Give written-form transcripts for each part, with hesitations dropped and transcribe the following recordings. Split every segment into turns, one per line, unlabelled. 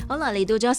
好啦，嚟到咗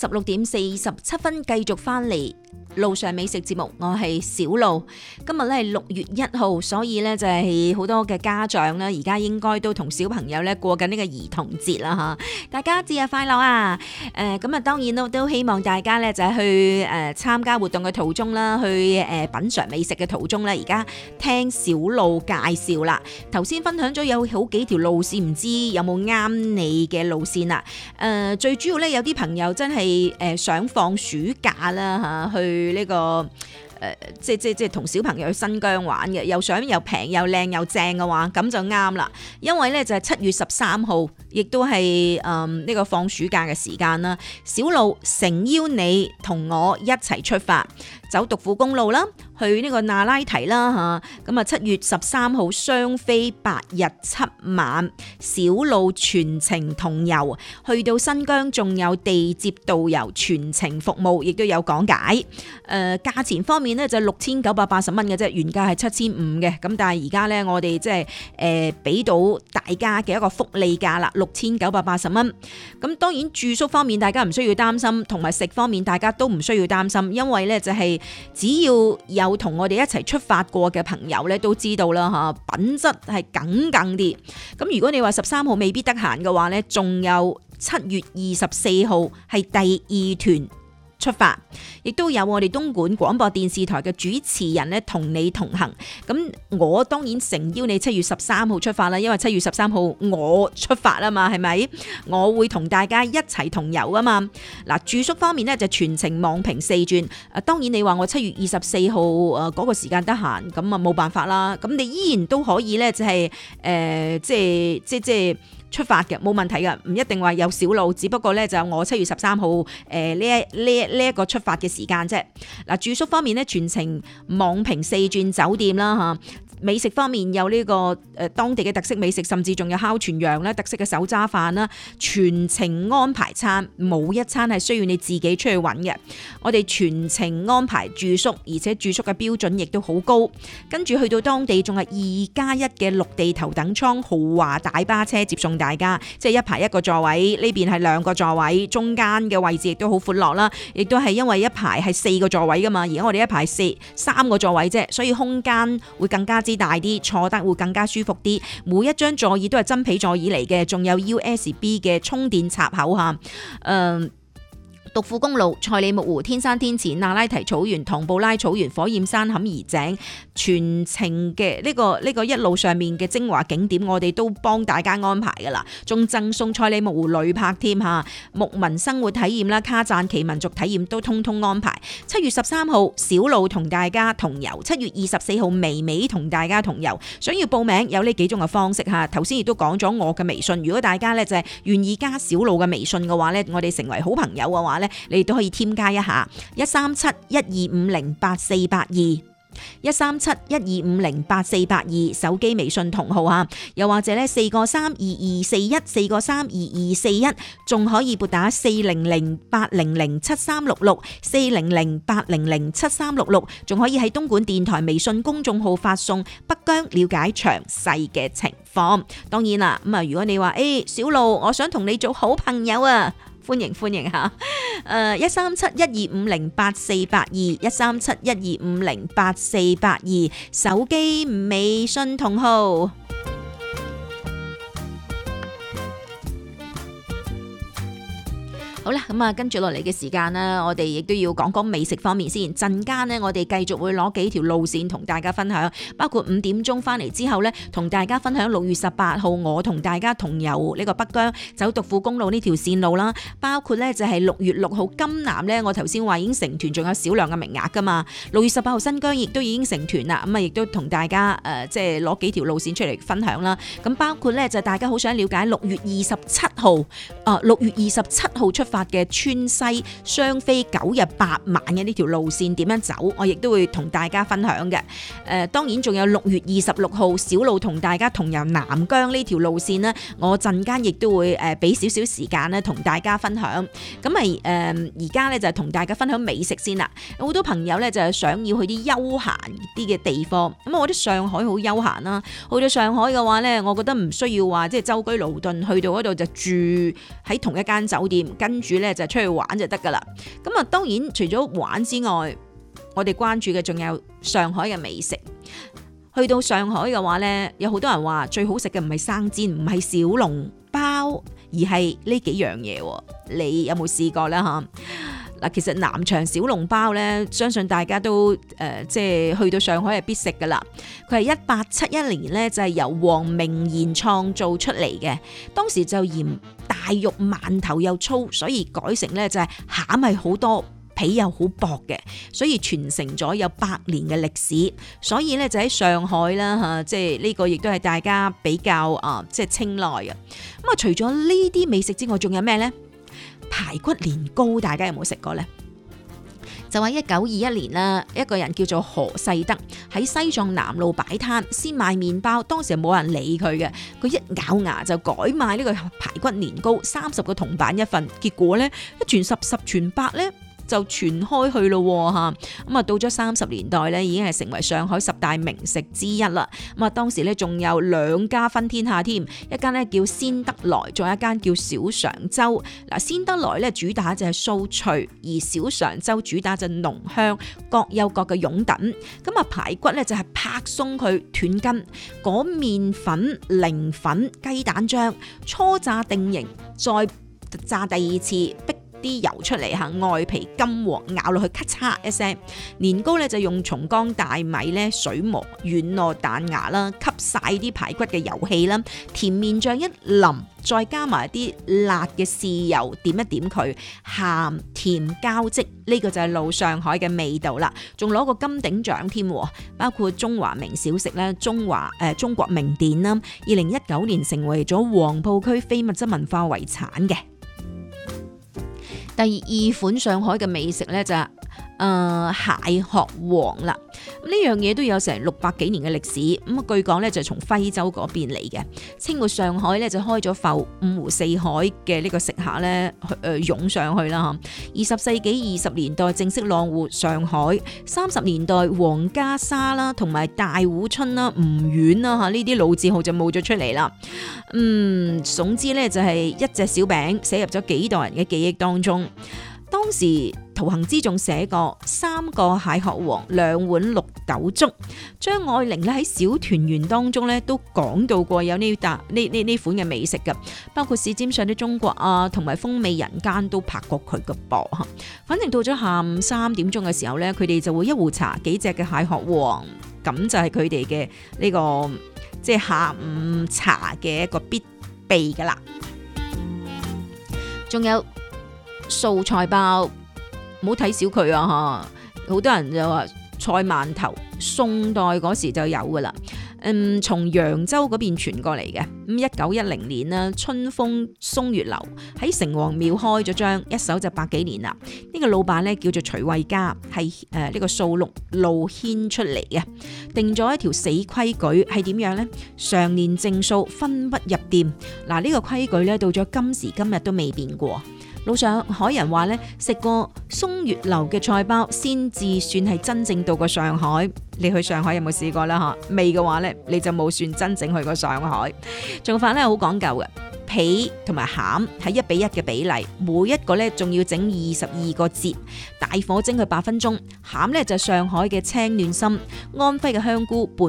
16:47，繼續翻嚟路上美食節目，我係小路。今日咧係6月1號，所以咧就係好多嘅家長咧，而家應該都同小朋友咧過緊呢個兒童節啦吓，大家節日快樂啊！咁啊，當然都希望大家咧就係去參加活動嘅途中啦，去品嘗美食嘅途中咧，而家聽小路介紹啦。頭先分享咗有好幾條路線，唔知有冇啱你嘅路線啦？最主要咧有啲朋友真係想放暑假啦吓，去呢個即係同小朋友去新疆玩嘅，又想又平又靚又正嘅話，咁就啱啦。因為咧就係7月13號，亦都係呢個放暑假嘅時間啦。小路誠邀你同我一齊出發，走獨富公路啦，去呢個那拉提啦嚇。咁啊7月13號雙飛8日7晚，小路全程同遊，去到新疆仲有地接導遊全程服務，亦都有講解。價錢方面咧就6980蚊嘅啫，原價係7500嘅。咁但係而家咧我哋即係俾到大家嘅一個福利價啦，6980蚊。咁當然住宿方面大家唔需要擔心，同埋食方面大家都唔需要擔心，因為咧就係只要有同我哋一齊出發過嘅朋友咧都知道啦嚇，品質係梗啲。咁如果你話13號未必得閒嘅話咧，仲有7月24號係第2團出發，亦都有我哋東莞廣播電視台嘅主持人咧同你同行。咁我當然誠邀你7月13號出發啦，因為7月13號我出發啊嘛，係咪？我會同大家一齊同遊啊嘛。嗱，住宿方面咧就全程望平四轉。當然你話我7月24號嗰個時間得閒，咁啊冇辦法啦。咁你依然都可以咧就係即係出發嘅，冇問題嘅，唔一定話有小路，只不過咧就我7月13號呢一個出發嘅時間啫。嗱，住宿方面咧全程望平四轉酒店啦嚇。美食方面有呢個當地嘅特色美食，甚至仲有烤全羊啦、特色嘅手揸飯啦，全程安排餐，冇一餐係需要你自己出去揾嘅。我哋全程安排住宿，而且住宿嘅標準亦都好高。跟住去到當地仲係2+1嘅陸地頭等艙豪華大巴車接送大家，即係一排一個座位，呢邊係2個座位，中間嘅位置亦都好闊落啦，亦都係因為一排係4個座位噶嘛，而家我哋一排3個座位啫，所以空間會更加之大啲，坐得會更加舒服啲。每一張座椅都係真皮座椅嚟嘅，仲有 USB 嘅充電插口嚇。獨富公路、賽里木湖、天山天池、那拉提草原、唐布拉草原、火焰山坎兒井，全程嘅呢個一路上面嘅精華景點，我哋都幫大家安排噶啦，仲贈送賽里木湖旅泊添嚇，牧民生活體驗啦、卡贊奇民族體驗都通通安排。7月13號小路同大家同遊，7月24號微微同大家同遊。想要報名有呢幾種嘅方式嚇，頭先亦都講咗我嘅微信，如果大家咧就係願意加小路嘅微信嘅話咧，我哋成為好朋友嘅話咧，你都可以添加一下13712508482。13712508482手機微信同號啊，又或者咧4個32241 4個32241，仲可以撥打40080073664 40080073666，仲可以喺東莞電台微信公眾號發送北疆了解詳細嘅情況。當然啦，咁啊如果你話小路我想同你做好朋友啊，歡迎嚇，13712508482 13712508482手機微信同號。好啦，咁啊，跟住落嚟嘅時間呢，我哋亦都要講講美食方面先。陣間呢，我哋繼續會攞幾條路線同大家分享，包括5點鐘翻嚟之後呢，同大家分享6月18號我同大家同遊呢個北疆走獨富公路呢條線路啦。包括呢就係6月6號金南呢，我頭先話已經成團，仲有少量嘅名額噶嘛。6月18號新疆亦都已經成團啦，咁啊亦都同大家即係攞幾條路線出嚟分享啦。咁包括呢，就大家好想了解6月27號出發嘅川西雙飛9日8晚嘅呢條路線點樣走，我亦都會同大家分享嘅。當然仲有6月26號小路同大家同遊南疆呢條路線呢，我陣間亦都會俾少少時間咧同大家分享。咁咪而家咧就同大家分享美食先啦。有好多朋友咧就係想要去啲休閒啲嘅地方，咁我覺得上海好休閒啦。去到上海嘅話咧，我覺得唔需要話即係舟車勞頓去到嗰度就住喺同一間酒店，跟注咧就出去玩就得噶啦。咁啊，當然除咗玩之外，我哋關注嘅仲有上海嘅美食。去到上海嘅話咧，有好多人話最好食嘅唔係生煎，唔係小籠包，而係呢幾樣嘢。你有冇試過咧？嚇嗱，其實南翔小籠包咧，相信大家都即係去到上海係必食噶啦。佢係1871年咧就係由黃明賢創造出嚟嘅，當時就嫌大肉饅頭又粗，所以改成咧就係餡係好多，皮又好薄嘅，所以傳承咗有100年嘅歷史。所以咧就喺上海啦嚇，即係呢個亦都係大家比較即係青睞嘅。咁啊，除咗呢啲美食之外，仲有咩咧？排骨年糕，大家有冇食過呢？就話1921年啦，一個人叫做何世德喺西藏南路擺攤，先賣麵包，當時冇人理佢嘅，佢一咬牙就改賣呢個排骨年糕，30個銅板一份，結果呢，一傳十，十傳百呢，就傳開去咯嚇。咁啊，到咗30年代咧，已經係成為上海10大名食之一啦。咁啊，當時咧仲有2家分天下添，一間咧叫鮮德來，仲有一間叫小常州。嗱，鮮德來咧主打就係酥脆，而小常州主打就濃香，各有各嘅擁躉。咁啊，排骨咧就係拍鬆佢斷筋，裹麵粉、菱粉、雞蛋漿，初炸定型，再炸第二次，逼啲油出嚟嚇，外皮金黃，咬落去咔嚓一聲。年糕咧就用松江大米咧水磨軟糯彈牙啦，吸晒啲排骨嘅油氣啦，甜麵醬一淋，再加埋啲辣嘅豉油點一點佢，鹹甜交織，呢個就係老上海嘅味道啦。仲攞個金鼎獎添，包括中華名小食咧，中國名店啦，2019年成為咗黃埔區非物質文化遺產嘅。第二款上海嘅美食咧就係蟹殼王啦，呢樣嘢都有成600幾年嘅歷史。咁據講咧就從徽州嗰邊嚟嘅。清末上海咧就開咗埠，五湖四海嘅呢個食客咧湧上去啦嚇。20世紀20年代正式落戶上海，30年代黃家沙啦，同埋大戶春啦、吳苑啦嚇，呢啲老字號就冒咗出嚟啦。總之咧就係一隻小餅寫入咗幾代人嘅記憶當中。當時陶行知仲寫過3個蟹殼王2碗綠豆粥，張愛玲咧喺小團圓當中咧都講到過有呢款嘅美食㗎，包括舌尖上的中國啊，同埋風味人間都拍過佢嘅噃。反正到咗下午3點鐘嘅時候咧，佢哋就會一壺茶幾隻嘅蟹殼王，咁就係佢哋嘅呢個即係下午茶嘅一個必備噶啦。仲有素菜包，唔好睇小佢啊嚇！好多人就話菜饅頭，宋代嗰時就有噶啦。從揚州嗰邊傳過嚟嘅。1910年啦，春風松月樓喺城隍廟開咗張，一手就100幾年啦。呢個老闆咧叫做徐惠嘉，係呢個掃六路牽出嚟嘅，定咗一條死規矩係點樣呢？常年正數，分不入店。嗱，呢個規矩咧到咗今時今日都未變過。老上海人話咧，食過松月樓嘅菜包先至算係真正到過上海。你去上海有冇試過啦？嚇，未嘅話咧，你就冇算真正去過上海。做法咧好講究嘅，皮同埋餡係1比1嘅比例，每一個咧仲要整22個節，大火蒸佢8分鐘。餡咧就上海嘅青嫩參、安徽嘅香菇。